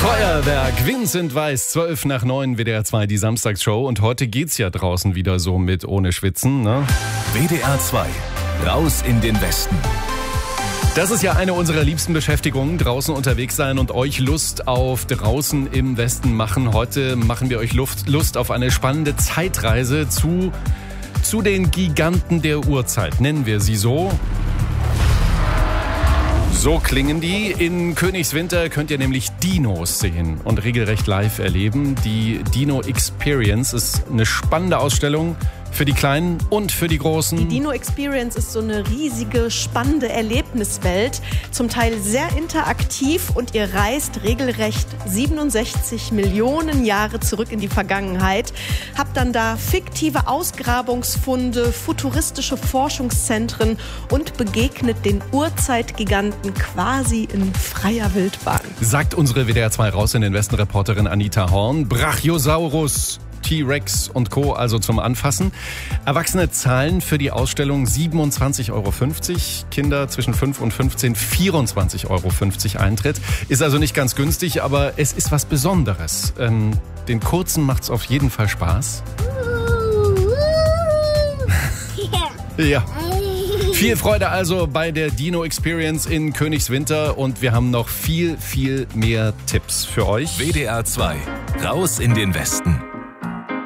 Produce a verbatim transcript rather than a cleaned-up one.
Feuerwerk, Vincent Weiss, zwölf nach neun, W D R zwei, die Samstagsshow. Und heute geht's ja draußen wieder so mit ohne Schwitzen, ne? W D R zwei, raus in den Westen. Das ist ja eine unserer liebsten Beschäftigungen, draußen unterwegs sein und euch Lust auf draußen im Westen machen. Heute machen wir euch Luft, Lust auf eine spannende Zeitreise zu, zu den Giganten der Urzeit, nennen wir sie so. So klingen die. In Königswinter könnt ihr nämlich Dinos sehen und regelrecht live erleben. Die Dino Experience ist eine spannende Ausstellung für die Kleinen und für die Großen. Die Dino Experience ist so eine riesige, spannende Erlebniswelt, zum Teil sehr interaktiv, und ihr reist regelrecht siebenundsechzig Millionen Jahre zurück in die Vergangenheit. Habt dann da fiktive Ausgrabungsfunde, futuristische Forschungszentren und begegnet den Urzeitgiganten quasi in freier Wildbahn. Sagt unsere W D R zwei raus in den Westen Reporterin Anita Horn. Brachiosaurus, T-Rex und Co. also zum Anfassen. Erwachsene zahlen für die Ausstellung siebenundzwanzig Euro fünfzig, Kinder zwischen fünf und fünfzehn vierundzwanzig Euro fünfzig Eintritt. Ist also nicht ganz günstig, aber es ist was Besonderes. Ähm, den Kurzen macht's auf jeden Fall Spaß. Ja. Viel Freude also bei der Dino Experience in Königswinter, und wir haben noch viel, viel mehr Tipps für euch. W D R zwei, raus in den Westen.